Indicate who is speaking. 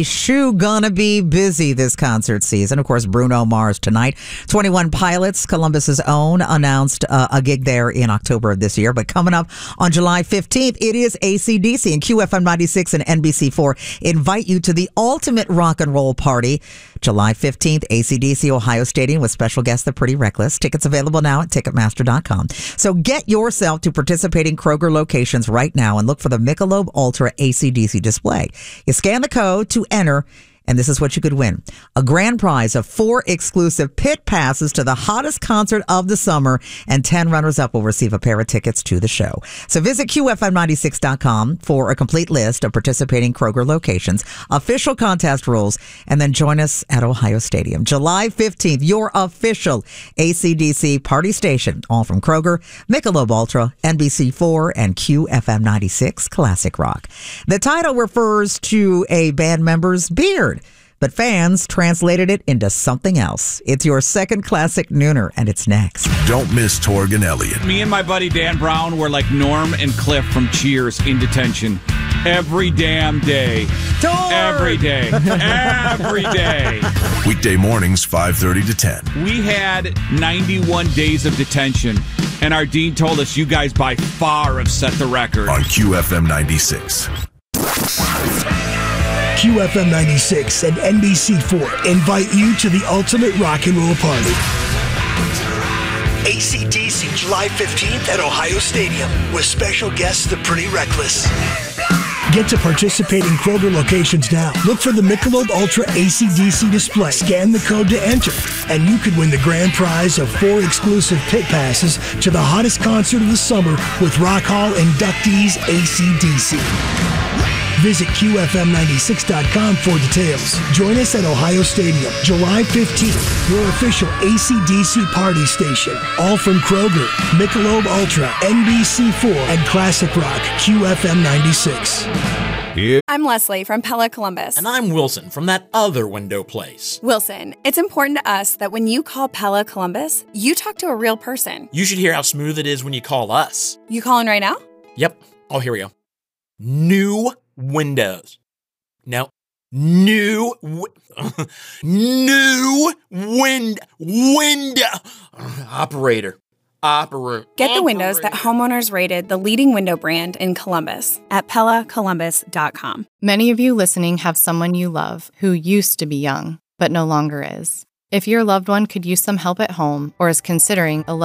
Speaker 1: Shoe gonna be busy this concert season. Of course, Bruno Mars tonight. 21 Pilots, Columbus's own, announced a gig there in October of this year. But coming up on July 15th, it is AC/DC, and QFM 96 and NBC4 invite you to the ultimate rock and roll party. July 15th, AC/DC, Ohio Stadium, with special guest The Pretty Reckless. Tickets available now at Ticketmaster.com. So get yourself to participating Kroger locations right now and look for the Michelob Ultra AC/DC display. You scan the code to enter, and this is what you could win. A grand prize of 4 exclusive pit passes to the hottest concert of the summer, and 10 runners-up will receive a pair of tickets to the show. So visit QFM96.com for a complete list of participating Kroger locations, official contest rules, and then join us at Ohio Stadium. July 15th, your official AC/DC party station, all from Kroger, Michelob Ultra, NBC4, and QFM 96 Classic Rock. The title refers to a band member's beard, but fans translated it into something else. It's your second classic nooner, and it's next.
Speaker 2: Don't miss Torg and Elliott.
Speaker 3: Me and my buddy Dan Brown were like Norm and Cliff from Cheers in detention every damn day.
Speaker 1: Torg!
Speaker 3: Every day. Every day.
Speaker 2: Weekday mornings, 5:30 to 10.
Speaker 3: We had 91 days of detention, and our dean told us you guys by far have set the record.
Speaker 2: On QFM 96.
Speaker 4: QFM 96 and NBC4 invite you to the ultimate rock and roll party. AC/DC, July 15th at Ohio Stadium, with special guest The Pretty Reckless. Get to participating Kroger locations now. Look for the Michelob Ultra AC/DC display. Scan the code to enter, and you could win the grand prize of 4 exclusive pit passes to the hottest concert of the summer with Rock Hall inductees AC/DC. Visit QFM96.com for details. Join us at Ohio Stadium, July 15th, your official AC/DC party station. All from Kroger, Michelob Ultra, NBC4, and Classic Rock, QFM 96.
Speaker 5: I'm Leslie from Pella Columbus.
Speaker 6: And I'm Wilson from that other window place.
Speaker 5: Wilson, it's important to us that when you call Pella Columbus, you talk to a real person.
Speaker 6: You should hear how smooth it is when you call us.
Speaker 5: You calling right now?
Speaker 6: Yep. Oh, here we go. New windows. No. New window. Operator.
Speaker 5: Get the windows that homeowners rated the leading window brand in Columbus at PellaColumbus.com.
Speaker 7: Many of you listening have someone you love who used to be young, but no longer is. If your loved one could use some help at home or is considering a